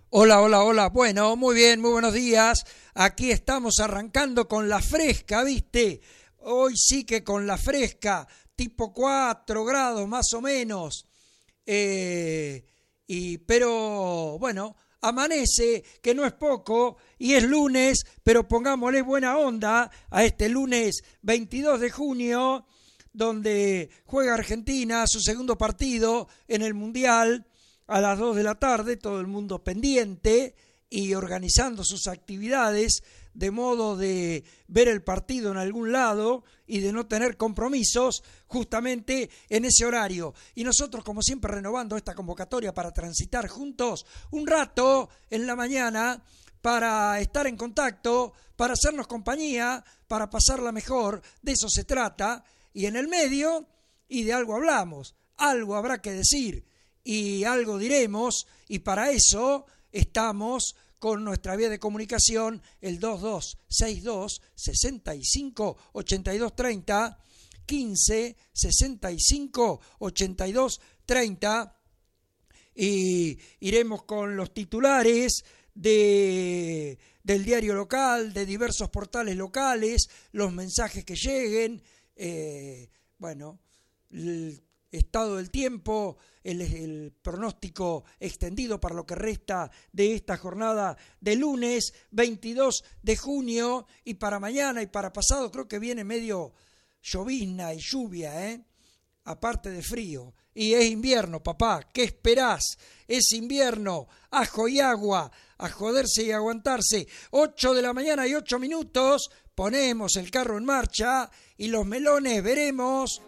Hola, hola, hola. Bueno, muy bien, muy buenos días. Aquí estamos arrancando con la fresca, ¿viste? Hoy sí que con la fresca, tipo 4 grados más o menos. Eh, pero bueno, amanece, que no es poco, y es lunes, pero pongámosle buena onda a este lunes 22 de junio, donde juega Argentina su segundo partido en el Mundial a las 2 de la tarde, todo el mundo pendiente y organizando sus actividades de modo de ver el partido en algún lado y de no tener compromisos justamente en ese horario. Y nosotros, como siempre, renovando esta convocatoria para transitar juntos un rato en la mañana para estar en contacto, para hacernos compañía, para pasarla mejor, de eso se trata, y en el medio, y de algo hablamos, algo habrá que decir, y algo diremos, y para eso estamos con nuestra vía de comunicación, el 2262 65 82 30, 15 65 82 30, y iremos con los titulares del diario local, de diversos portales locales, los mensajes que lleguen, bueno, el estado del tiempo, el pronóstico extendido para lo que resta de esta jornada de lunes 22 de junio, y para mañana y para pasado creo que viene medio llovizna y lluvia, aparte de frío. Y es invierno, papá, ¿qué esperás? Es invierno, ajo y agua, a joderse y aguantarse. 8 de la mañana y 8 minutos, ponemos el carro en marcha y los melones veremos.